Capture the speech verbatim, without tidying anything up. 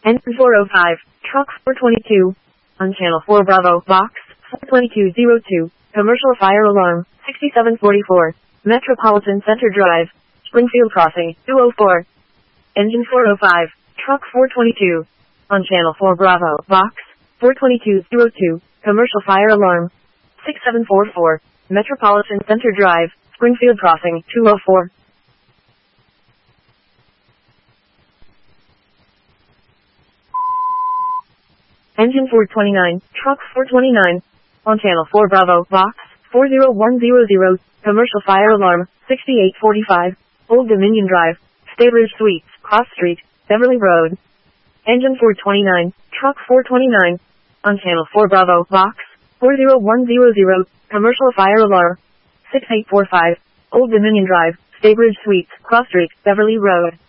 Engine four oh five, truck four twenty-two. On channel four Bravo, box four twenty-two oh two, commercial fire alarm, sixty-seven forty-four, Metropolitan Center Drive, Springfield Crossing, two oh four. Engine four oh five, truck four twenty-two. On channel four Bravo, box four twenty-two oh two, commercial fire alarm, sixty-seven forty-four, Metropolitan Center Drive, Springfield Crossing, two oh four. Engine four twenty-nine, truck four twenty-nine. On channel four Bravo, box four oh one hundred, commercial fire alarm, sixty-eight forty-five, Old Dominion Drive, Stabridge Suites, Cross Street, Beverly Road. Engine four twenty-nine, truck four twenty-nine. On channel four Bravo, box four oh one hundred, commercial fire alarm, sixty-eight forty-five, Old Dominion Drive, Stabridge Suites, Cross Street, Beverly Road.